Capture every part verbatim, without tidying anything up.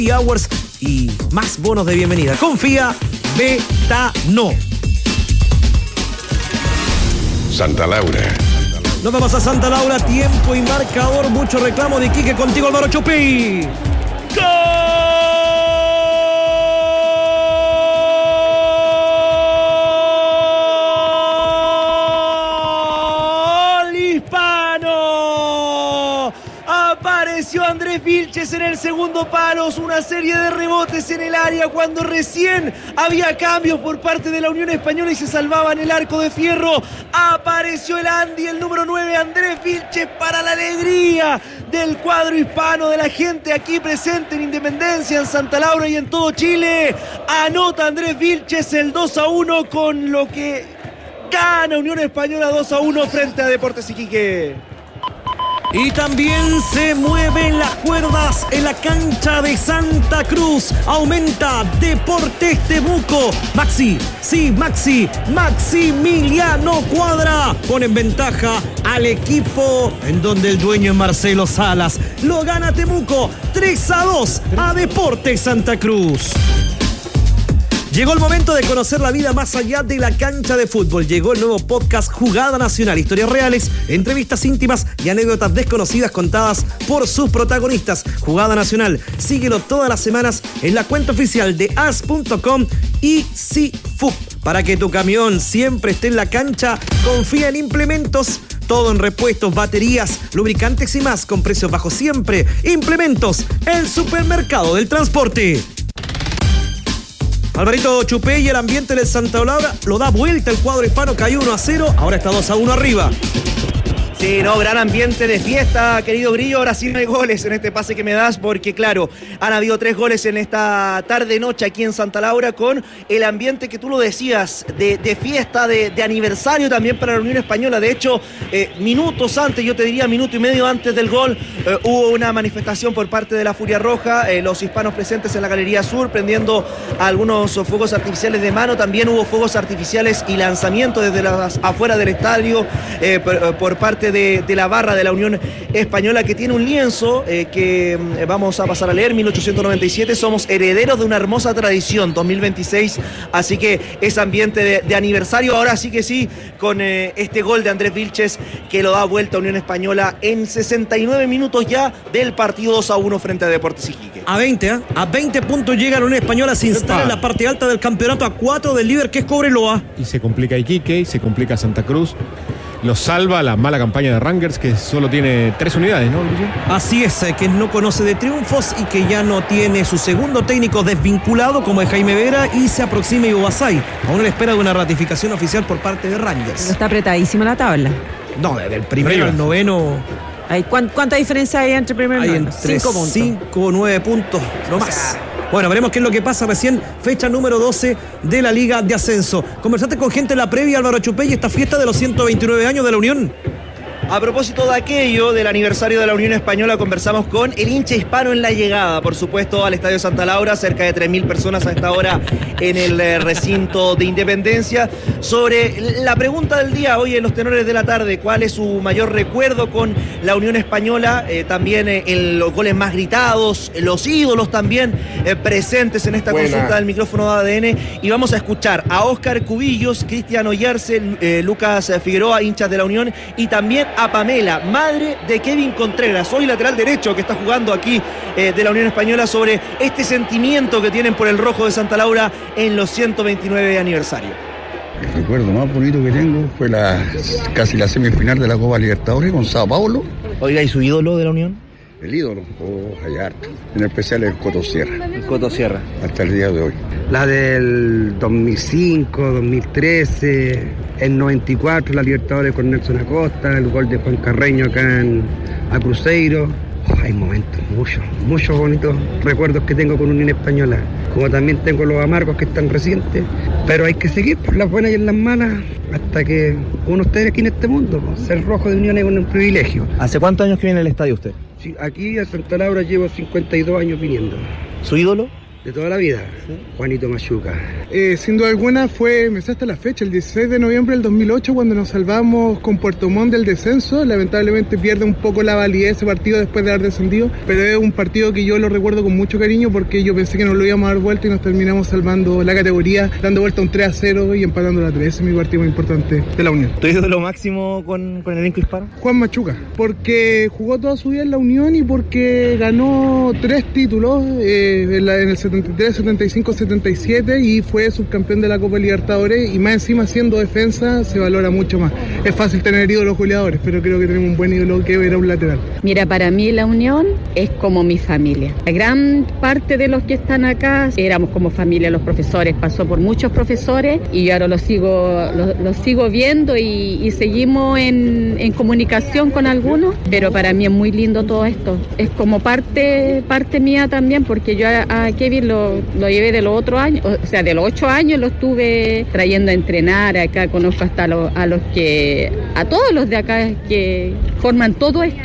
Hours y más bonos de bienvenida. Confía, Betano. Santa Laura. Nos vamos a Santa Laura, tiempo y marcador, mucho reclamo de Quique, contigo Álvaro Chupey. ¡Gol hispano! Apareció Andrés Vilches en el segundo palo, una serie de rebotes en el área cuando recién había cambios por parte de la Unión Española y se salvaba en el arco de fierro. Apareció el Andy, el número nueve, Andrés Vilches, para la alegría del cuadro hispano, de la gente aquí presente en Independencia, en Santa Laura y en todo Chile. Anota Andrés Vilches el dos a uno, con lo que gana Unión Española dos a uno frente a Deportes Iquique. Y también se mueven las cuerdas en la cancha de Santa Cruz. Aumenta Deportes Temuco. Maxi, sí, Maxi, Maximiliano Cuadra pone en ventaja al equipo en donde el dueño es Marcelo Salas. Lo gana Temuco tres a dos a Deportes Santa Cruz. Llegó el momento de conocer la vida más allá de la cancha de fútbol. Llegó el nuevo podcast Jugada Nacional. Historias reales, entrevistas íntimas y anécdotas desconocidas contadas por sus protagonistas. Jugada Nacional. Síguelo todas las semanas en la cuenta oficial de as punto com y C F U P. Para que tu camión siempre esté en la cancha, confía en Implementos. Todo en repuestos, baterías, lubricantes y más con precios bajos siempre. Implementos, el supermercado del transporte. Alvarito Chupey, y el ambiente del Santa Laura lo da vuelta el cuadro hispano, cayó uno a cero, ahora está dos a uno arriba. Sí, no, gran ambiente de fiesta, querido Grillo. Ahora sí no hay goles en este pase que me das, porque claro, han habido tres goles en esta tarde-noche aquí en Santa Laura, con el ambiente que tú lo decías, de, de fiesta, de, de aniversario también para la Unión Española. De hecho, eh, minutos antes, yo te diría minuto y medio antes del gol, eh, hubo una manifestación por parte de la Furia Roja, eh, los hispanos presentes en la Galería Sur, prendiendo algunos fuegos artificiales de mano. También hubo fuegos artificiales y lanzamientos desde las afuera del estadio eh, por, por parte De, de la barra de la Unión Española, que tiene un lienzo eh, que eh, vamos a pasar a leer. Mil ochocientos noventa y siete, somos herederos de una hermosa tradición, dos mil veintiséis, así que es ambiente de, de aniversario. Ahora sí que sí, con eh, este gol de Andrés Vilches que lo da vuelta a Unión Española en sesenta y nueve minutos ya del partido dos a uno frente a Deportes Iquique. A veinte, ¿eh? A veinte puntos llega la Unión Española, se instala en la parte alta del campeonato, a cuatro del líder que es Cobreloa. Y se complica Iquique y se complica Santa Cruz. Lo salva la mala campaña de Rangers, que solo tiene tres unidades, ¿no, Lucio? Así es, que no conoce de triunfos y que ya no tiene su segundo técnico desvinculado, como es Jaime Vera, y se aproxima Ibobasay. Aún le espera de una ratificación oficial por parte de Rangers. Está apretadísima la tabla. No, desde el primero al noveno. Hay, ¿Cuánta diferencia hay entre primero y noveno? Hay entre cinco puntos. cinco, nueve puntos, no más. O sea, bueno, veremos qué es lo que pasa recién, fecha número doce de la Liga de Ascenso. ¿Conversaste con gente en la previa, Álvaro Chupey, esta fiesta de los ciento veintinueve años de la Unión? A propósito de aquello, del aniversario de la Unión Española, conversamos con el hincha hispano en la llegada, por supuesto, al Estadio Santa Laura, cerca de tres mil personas a esta hora en el recinto de Independencia, sobre la pregunta del día hoy en los tenores de la tarde: ¿cuál es su mayor recuerdo con la Unión Española? Eh, también eh, en los goles más gritados, los ídolos también eh, presentes en esta Buena. consulta del micrófono de A D N, y vamos a escuchar a Óscar Cubillos, Cristian Oyarce, eh, Lucas Figueroa, hinchas de la Unión, y también a Pamela, madre de Kevin Contreras, hoy lateral derecho que está jugando aquí eh, de la Unión Española, sobre este sentimiento que tienen por el rojo de Santa Laura en los ciento veintinueve aniversario. El recuerdo más bonito que tengo fue la casi la semifinal de la Copa Libertadores con Sao Paulo. Oiga, ¿y su ídolo de la Unión? El ídolo, oh, hay harto. En especial el Coto Sierra. El Coto Sierra. Hasta el día de hoy. La del dos mil cinco, dos mil trece, el noventa y cuatro, la Libertadores con Nelson Acosta, el gol de Juan Carreño acá en a Cruzeiro. Oh, hay momentos, muchos, muchos bonitos recuerdos que tengo con Unión Española. Como también tengo los amargos que están recientes. Pero hay que seguir por las buenas y en las malas hasta que uno esté aquí en este mundo. Ser rojo de Unión es un privilegio. ¿Hace cuántos años que viene al estadio usted? Sí, aquí a Santa Laura llevo cincuenta y dos años viniendo. ¿Su ídolo? De toda la vida, ¿sí? Juanito Machuca. Eh, sin duda alguna fue, me sé hasta la fecha, el dieciséis de noviembre del dos mil ocho, cuando nos salvamos con Puerto Montt del descenso. Lamentablemente pierde un poco la validez ese partido después de haber descendido, pero es un partido que yo lo recuerdo con mucho cariño porque yo pensé que nos lo íbamos a dar vuelta y nos terminamos salvando la categoría, dando vuelta un tres a cero y empatando la tres. Ese es mi partido más importante de la Unión. ¿Tú dices lo máximo con, con el elenco hispano? Juan Machuca, porque jugó toda su vida en la Unión y porque ganó tres títulos eh, en, la, en el setenta y tres, setenta y cinco, setenta y siete y fue subcampeón de la Copa Libertadores, y más encima siendo defensa se valora mucho más. Es fácil tener ídolos goleadores, pero creo que tenemos un buen ídolo que era un lateral. Mira, para mí la Unión es como mi familia. La gran parte de los que están acá éramos como familia, los profesores, pasó por muchos profesores y yo ahora los sigo, los, los sigo viendo y, y seguimos en, en comunicación con algunos, pero para mí es muy lindo todo esto. Es como parte, parte mía también, porque yo a, a Kevin lo, lo llevé de los otros años, o sea, de los ocho años lo estuve trayendo a entrenar acá, conozco hasta lo, a los que, a todos los de acá que forman todo esto.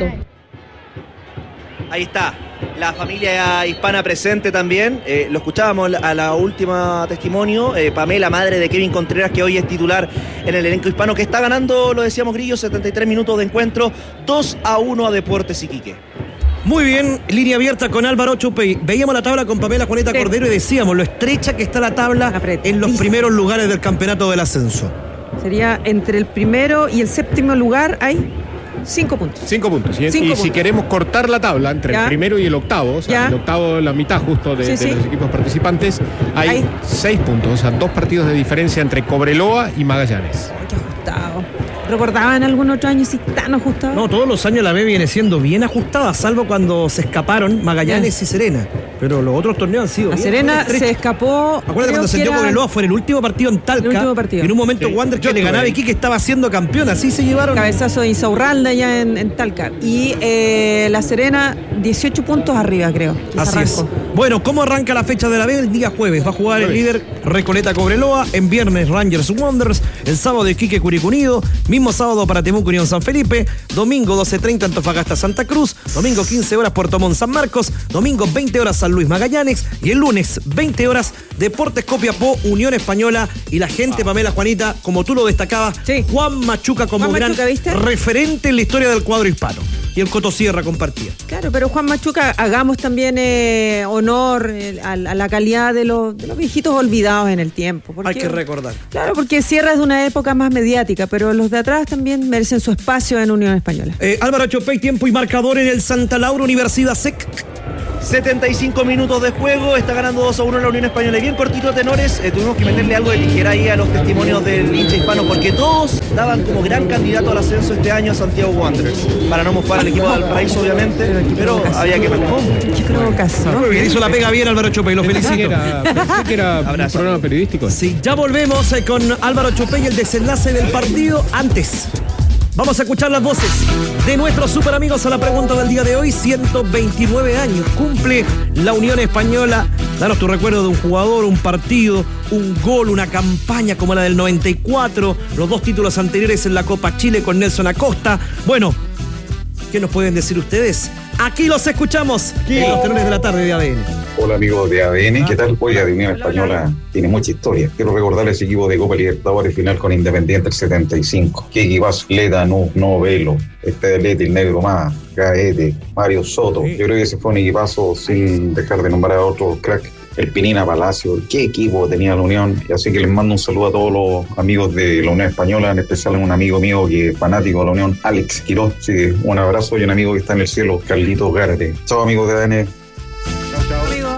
Ahí está, la familia hispana presente también. Eh, lo escuchábamos a la última testimonio. Eh, Pamela, madre de Kevin Contreras, que hoy es titular en el elenco hispano, que está ganando, lo decíamos Grillo, setenta y tres minutos de encuentro, dos a uno a Deportes Iquique. Muy bien, línea abierta con Álvaro Chupey. Veíamos la tabla con Pamela Juaneta sí. Cordero y decíamos lo estrecha que está la tabla en los primeros lugares del campeonato del ascenso. Sería entre el primero y el séptimo lugar hay cinco puntos. Cinco puntos. Y, Cinco y puntos. si queremos cortar la tabla entre ya. el primero y el octavo, o sea, ya. el octavo, la mitad justo de, sí, de sí. los equipos participantes, hay, hay seis puntos, o sea, dos partidos de diferencia entre Cobreloa y Magallanes. Oh, qué ajustado. ¿Recordaban algún otro año si tan ajustado? No, todos los años la B viene siendo bien ajustada, salvo cuando se escaparon Magallanes yeah. y Serena. Pero los otros torneos han sido La bien, Serena bien se escapó. Acuérdate cuando se dio era... Cobreloa, fue en el último partido en Talca. El último partido. Y en un momento sí. Wander que Yo le ganaba a tuve. Iquique estaba siendo campeón, así se llevaron. Cabezazo de Insaurralde allá en, en Talca. Y eh, la Serena, dieciocho puntos arriba, creo. Así es. Bueno, ¿cómo arranca la fecha de la B? El día jueves va a jugar jueves. el líder Recoleta Cobreloa, en viernes Rangers Wanderers, el sábado Iquique Curicó Unido, mismo sábado para Temuco Unión San Felipe, domingo doce treinta Antofagasta Santa Cruz, domingo quince horas Puerto Montt San Marcos, domingo veinte horas San Luis Magallanes y el lunes veinte horas Deportes Copiapó Unión Española. Y la gente, Pamela Juanita, como tú lo destacabas, sí. Juan Machuca como Juan gran Machuca, ¿viste? referente en la historia del cuadro hispano. Y el Coto Sierra compartía. Claro, pero Juan Machuca, hagamos también eh, honor eh, a, a la calidad de los, de los viejitos olvidados en el tiempo. Porque, hay que recordar. Claro, porque Sierra es de una época más mediática, pero los de atrás también merecen su espacio en Unión Española. Eh, Álvaro Chopey, tiempo y marcador en el Santa Laura Universidad S E C. setenta y cinco minutos de juego, está ganando dos a uno la Unión Española. Y bien cortito a tenores, eh, tuvimos que meterle algo de tijera ahí a los testimonios del hincha hispano, porque todos daban como gran candidato al ascenso este año a Santiago Wanderers. Para no mofar al equipo de Valparaíso, obviamente, pero, pero había que marcar. Qué provocación. Muy bien, hizo la pega bien Álvaro Chopey, lo felicito. Pensé que era, pensé que era un programa periodístico. Sí, ya volvemos eh, con Álvaro Chopey, el desenlace del partido. Antes, vamos a escuchar las voces de nuestros super amigos a la pregunta del día de hoy. ciento veintinueve años cumple la Unión Española. Danos tu recuerdo de un jugador, un partido, un gol, una campaña como la del noventa y cuatro, los dos títulos anteriores en la Copa Chile con Nelson Acosta. Bueno, ¿qué nos pueden decir ustedes? Aquí los escuchamos en los tenores de la tarde de A D N. Hola amigos de A D N, ¿qué tal? Oiga, de Unión Española tiene mucha historia. Quiero recordarles ese equipo de Copa Libertadores final con Independiente el setenta y cinco. Qué equipazo, Leda, no, Novelo, este de Leti, el Negro Más, Gaete, Mario Soto. Yo creo que ese fue un equipazo sin dejar de nombrar a otros cracks. El Pinina Palacio, qué equipo tenía la Unión. Y así que les mando un saludo a todos los amigos de la Unión Española, en especial a un amigo mío que es fanático de la Unión, Alex Quiroz. Así que un abrazo y un amigo que está en el cielo, Carlitos Gárate. Chao amigos de A D N. Chao, chao. Amigo.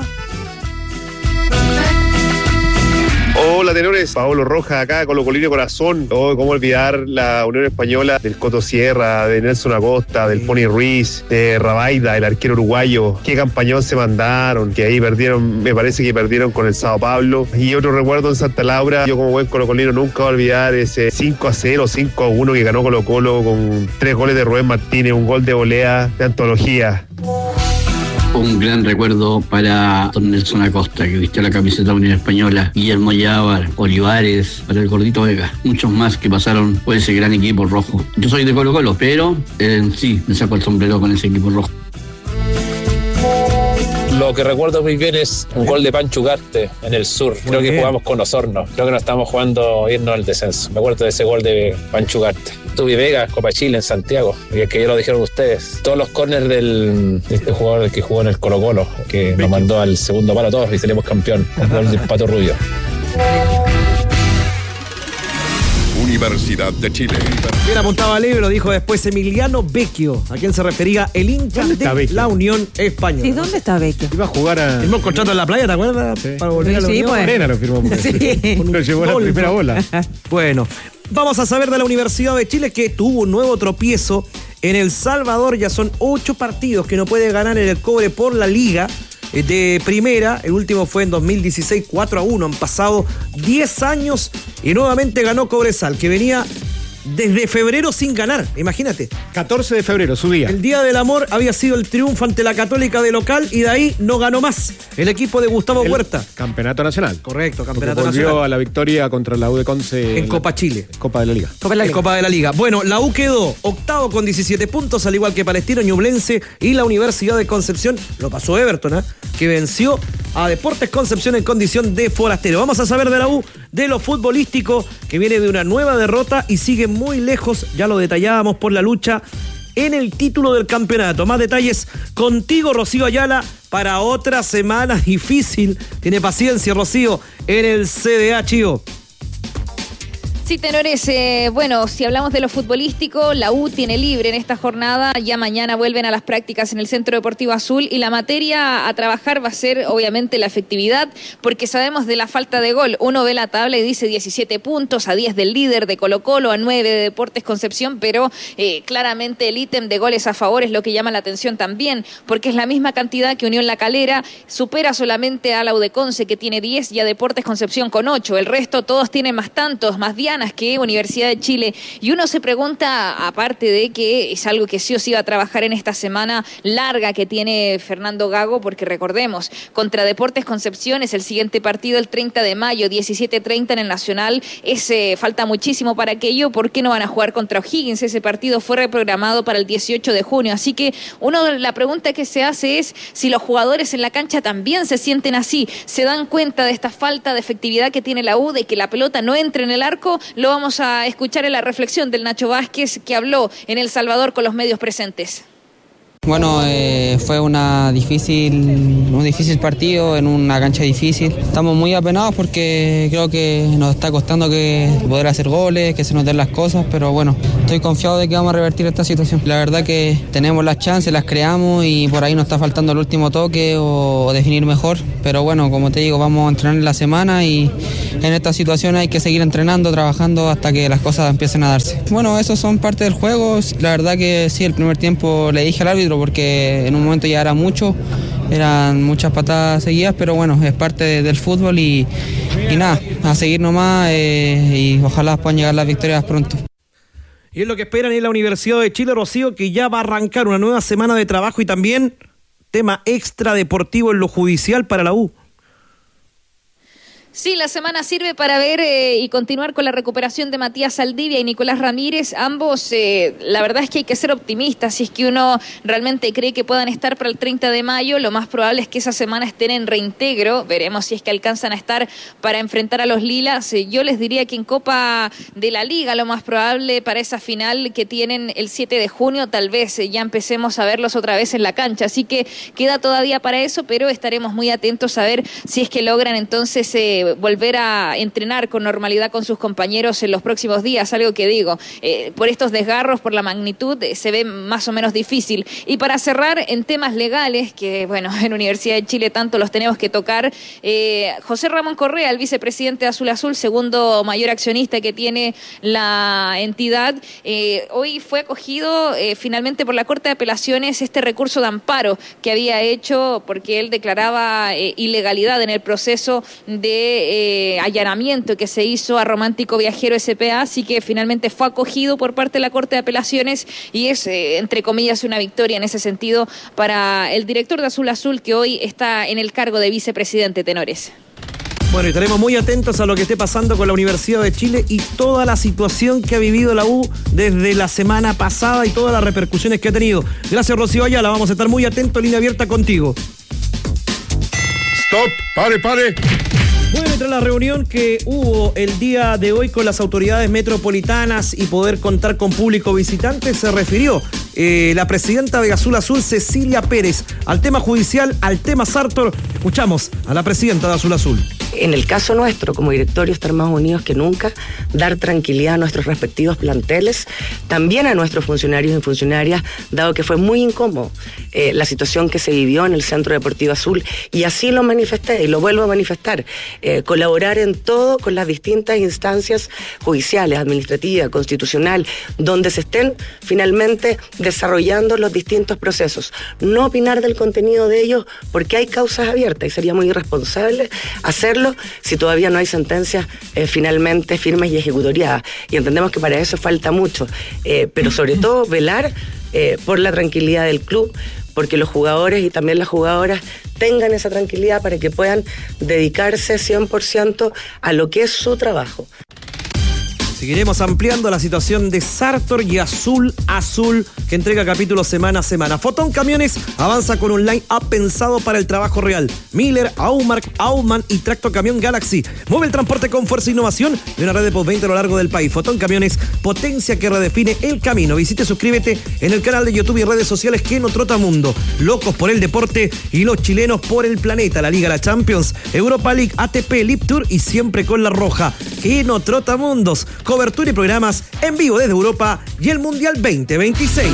Hola tenores, Paolo Rojas acá, Colocolino Corazón. Oh, cómo olvidar la Unión Española del Coto Sierra, de Nelson Acosta, del Pony Ruiz, de Rabaida, el arquero uruguayo. Qué campañón se mandaron, que ahí perdieron, me parece que perdieron con el Sao Paulo. Y otro recuerdo en Santa Laura, yo como buen colocolino nunca voy a olvidar ese cinco a cero, cinco a uno que ganó Colo Colo con tres goles de Rubén Martínez, un gol de volea de antología. Un gran recuerdo para don Nelson Acosta, que vistió la camiseta de la Unión Española, Guillermo Llávar, Olivares, para el Gordito Vega, muchos más que pasaron por ese gran equipo rojo. Yo soy de Colo Colo, pero eh, sí, me saco el sombrero con ese equipo rojo. Lo que recuerdo muy bien es un gol de Pancho Ugarte en el sur. Creo que jugamos con Osorno. Creo que no estamos jugando irnos al descenso. Me acuerdo de ese gol de Pancho Ugarte. Tuve Vega, Copa Chile en Santiago. Y es que ya lo dijeron ustedes. Todos los corners del, de este jugador que jugó en el Colo Colo, que nos mandó al segundo palo a todos y salimos campeón. El gol del Pato Rubio. Universidad de Chile. Bien apuntado al libro, dijo después Emiliano Vecchio, a quien se refería el hincha de Vecchio? La Unión Española. ¿Y dónde está Vecchio? Iba a jugar a... Firmó un contrato en la playa, ¿te acuerdas? Sí. Para volver a la Sí, Unión. pues. Arena lo firmó. Porque Sí. Lo llevó a la primera bola. Bueno, vamos a saber de la Universidad de Chile que tuvo un nuevo tropiezo en El Salvador. Ya son ocho partidos que no puede ganar en el Cobre por la Liga de Primera. El último fue en dos mil dieciséis, cuatro a uno. Han pasado diez años y nuevamente ganó Cobresal, que venía desde febrero sin ganar, imagínate. catorce de febrero, su día. El Día del Amor había sido el triunfo ante la Católica de local y de ahí no ganó más el equipo de Gustavo El Huerta. Campeonato Nacional. Correcto, Porque campeonato volvió nacional. a la victoria contra la U de Conce En Copa Chile. Copa de la Liga. Copa de la En Liga. Copa de la Liga. Bueno, la U quedó octavo con diecisiete puntos, al igual que Palestino, Ñublense y la Universidad de Concepción. Lo pasó Everton, ¿eh? Que venció a Deportes Concepción en condición de forastero. Vamos a saber de la U, de lo futbolístico, que viene de una nueva derrota y sigue muy lejos, ya lo detallábamos, por la lucha en el título del campeonato. Más detalles contigo, Rocío Ayala, para otra semana difícil. Tiene paciencia, Rocío, en el C D A, Chío. Sí, tenores, eh, bueno, si hablamos de lo futbolístico, la U tiene libre en esta jornada, ya mañana vuelven a las prácticas en el Centro Deportivo Azul y la materia a trabajar va a ser obviamente la efectividad, porque sabemos de la falta de gol. Uno ve la tabla y dice diecisiete puntos, a diez del líder de Colo Colo, a nueve de Deportes Concepción, pero eh, claramente el ítem de goles a favor es lo que llama la atención también, porque es la misma cantidad que Unión La Calera, supera solamente a la U de Conce, que tiene diez, y a Deportes Concepción con ocho. El resto todos tienen más tantos, más dianas que Universidad de Chile. Y uno se pregunta, aparte de que es algo que sí o sí va a trabajar en esta semana larga que tiene Fernando Gago, porque recordemos, contra Deportes Concepción es el siguiente partido el treinta de mayo, diecisiete treinta en el Nacional. Ese, falta muchísimo para aquello. ¿Por qué no van a jugar contra O'Higgins? Ese partido fue reprogramado para el dieciocho de junio. Así que uno, la pregunta que se hace es si los jugadores en la cancha también se sienten así, se dan cuenta de esta falta de efectividad que tiene la U, de que la pelota no entre en el arco. Lo vamos a escuchar en la reflexión del Nacho Vázquez, que habló en El Salvador con los medios presentes. Bueno, eh, fue una difícil, un difícil partido en una cancha difícil. Estamos muy apenados porque creo que nos está costando que poder hacer goles, que se nos den las cosas, pero bueno, estoy confiado de que vamos a revertir esta situación. La verdad que tenemos las chances, las creamos y por ahí nos está faltando el último toque o, o definir mejor, pero bueno, como te digo, vamos a entrenar en la semana y en esta situación hay que seguir entrenando, trabajando hasta que las cosas empiecen a darse. Bueno, esos son parte del juego. La verdad que sí, el primer tiempo le dije al árbitro porque en un momento ya era mucho, eran muchas patadas seguidas, pero bueno, es parte de, del fútbol y, y nada, a seguir nomás eh, y ojalá puedan llegar las victorias pronto. Y es lo que esperan en la Universidad de Chile, Rocío, que ya va a arrancar una nueva semana de trabajo y también tema extra deportivo en lo judicial para la U. Sí, la semana sirve para ver eh, y continuar con la recuperación de Matías Saldivia y Nicolás Ramírez. Ambos, eh, la verdad es que hay que ser optimistas. Si es que uno realmente cree que puedan estar para el treinta de mayo, lo más probable es que esa semana estén en reintegro. Veremos si es que alcanzan a estar para enfrentar a los Lilas. Eh, yo les diría que en Copa de la Liga, lo más probable para esa final que tienen el siete de junio, tal vez eh, ya empecemos a verlos otra vez en la cancha. Así que queda todavía para eso, pero estaremos muy atentos a ver si es que logran entonces Eh, volver a entrenar con normalidad con sus compañeros en los próximos días, algo que digo, eh, por estos desgarros, por la magnitud, eh, se ve más o menos difícil. Y para cerrar en temas legales, que bueno, en Universidad de Chile tanto los tenemos que tocar, eh, José Ramón Correa, el vicepresidente de Azul Azul, segundo mayor accionista que tiene la entidad, eh, hoy fue acogido eh, finalmente por la Corte de Apelaciones este recurso de amparo que había hecho porque él declaraba eh, ilegalidad en el proceso de eh, allanamiento que se hizo a Romántico Viajero S P A, así que finalmente fue acogido por parte de la Corte de Apelaciones y es, eh, entre comillas, una victoria en ese sentido para el director de Azul Azul, que hoy está en el cargo de vicepresidente, tenores. Bueno, y estaremos muy atentos a lo que esté pasando con la Universidad de Chile y toda la situación que ha vivido la U desde la semana pasada y todas las repercusiones que ha tenido. Gracias, Rocío Ayala, vamos a estar muy atentos, línea abierta contigo. Stop, pare, pare. Bueno, tras la reunión que hubo el día de hoy con las autoridades metropolitanas y poder contar con público visitante, se refirió eh, la presidenta de Azul Azul, Cecilia Pérez, al tema judicial, al tema Sartor. Escuchamos a la presidenta de Azul Azul. En el caso nuestro, como directorio, estar más unidos que nunca, dar tranquilidad a nuestros respectivos planteles, también a nuestros funcionarios y funcionarias, dado que fue muy incómodo eh, la situación que se vivió en el Centro Deportivo Azul, y así lo manifesté y lo vuelvo a manifestar, eh, colaborar en todo con las distintas instancias judiciales, administrativas, constitucional, donde se estén finalmente desarrollando los distintos procesos, no opinar del contenido de ellos porque hay causas abiertas y sería muy irresponsable hacerlo si todavía no hay sentencias eh, finalmente firmes y ejecutoriadas, y entendemos que para eso falta mucho, eh, pero sobre todo velar eh, por la tranquilidad del club, porque los jugadores y también las jugadoras tengan esa tranquilidad para que puedan dedicarse cien por ciento a lo que es su trabajo. Seguiremos ampliando la situación de Sartor y Azul Azul, que entrega capítulos semana a semana. Fotón Camiones avanza con un line-up pensado para el trabajo real. Miller, Aumark, Aumann y Tracto Camión Galaxy. Mueve el transporte con fuerza e innovación de una red de post veinte a lo largo del país. Fotón Camiones, potencia que redefine el camino. Visite, suscríbete en el canal de YouTube y redes sociales Keno Trotamundo. Locos por el deporte y los chilenos por el planeta. La Liga, la Champions, Europa League, A T P, Lip Tour y siempre con la roja. Keno Trotamundos. Cobertura y programas en vivo desde Europa y el Mundial veinte veintiséis.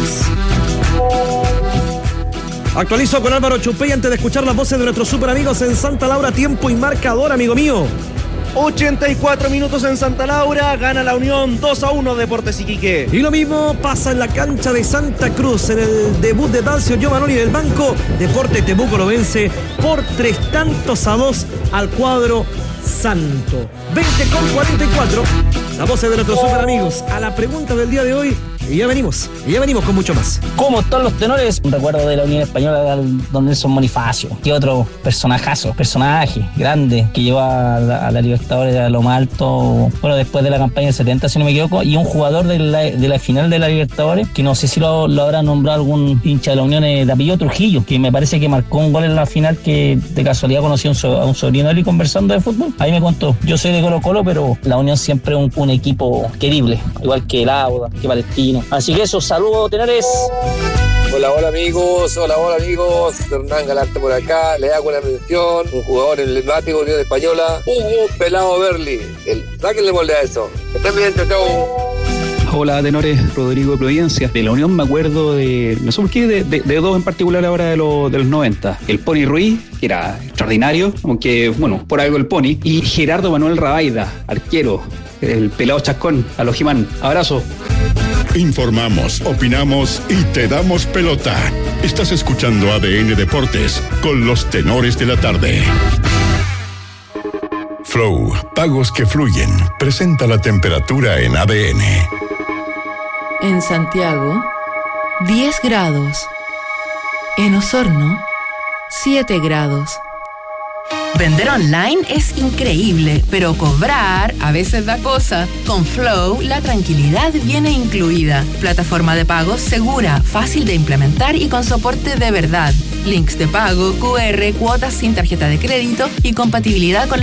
Actualizo con Álvaro Chupey antes de escuchar las voces de nuestros super amigos en Santa Laura. Tiempo y marcador, amigo mío. ochenta y cuatro minutos en Santa Laura, gana la Unión dos a uno Deportes Iquique. Y lo mismo pasa en la cancha de Santa Cruz, en el debut de Dalcio Giovanoli del banco. Deportes Temuco lo vence por tres tantos a dos al cuadro santo. veinte con cuarenta y cuatro. La voz de nuestros super amigos a la pregunta del día de hoy. Y ya venimos, y ya venimos con mucho más. ¿Cómo están los tenores? Un recuerdo de la Unión Española, don Nelson Bonifacio. ¿Qué otro personajazo, personaje grande que llevó a la, a la Libertadores a lo más alto, bueno, después de la campaña del setenta, si no me equivoco, y un jugador de la, de la final de la Libertadores, que no sé si lo, lo habrá nombrado algún hincha de la Unión, de apellido Trujillo, que me parece que marcó un gol en la final, que de casualidad conocí a un, so, a un sobrino de él y conversando de fútbol. Ahí me contó, yo soy de Colo Colo, pero la Unión siempre un, un equipo querible, igual que el Auda, que Palestino. Así que eso, saludos, tenores. Hola, hola amigos, hola, hola amigos. Hernán Galarte por acá, le hago una mención. Un jugador emblemático de Unión Española, Hugo Pelado Berli. El, sáquenle molde a eso. Estén bien, chao. Hola, tenores, Rodrigo de Providencia. De la Unión me acuerdo de, no sé por qué, de, de, de dos en particular ahora de, lo, de los noventa. El Pony Ruiz, que era extraordinario, aunque, bueno, por algo el Pony. Y Gerardo Manuel Rabaida, arquero, el pelado chascón, a los Jimán. Abrazo. Informamos, opinamos y te damos pelota. Estás escuchando A D N Deportes con los tenores de la tarde. Flow, pagos que fluyen. Presenta la temperatura en A D N. En Santiago, diez grados. En Osorno, siete grados. Vender online es increíble, pero cobrar a veces da cosa. Con Flow, la tranquilidad viene incluida. Plataforma de pagos segura, fácil de implementar y con soporte de verdad. Links de pago, Q R, cuotas sin tarjeta de crédito y compatibilidad con